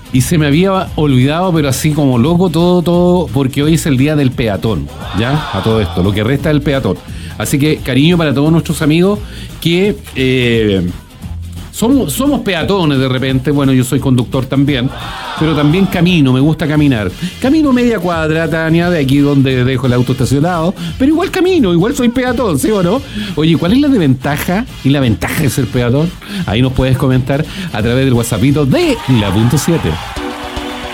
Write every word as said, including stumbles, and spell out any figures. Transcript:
Y se me había olvidado, pero así como loco, todo, todo, porque hoy es el día del peatón, ¿ya? A todo esto, lo que resta del peatón. Así que cariño para todos nuestros amigos que eh, somos, somos peatones de repente. Bueno, yo soy conductor también, pero también camino, me gusta caminar. Camino media cuadra, Tania, de aquí donde dejo el auto estacionado, pero igual camino, igual soy peatón, ¿sí o no? Oye, ¿cuál es la desventaja y la ventaja de ser peatón? Ahí nos puedes comentar a través del WhatsAppito de La Punto siete.